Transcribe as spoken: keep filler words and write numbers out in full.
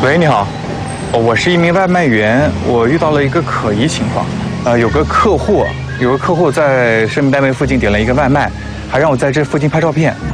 喂，你好，我是一名外卖员，我遇到了一个可疑情况，呃，有个客户，有个客户在生命单位附近点了一个外卖，还让我在这附近拍照片。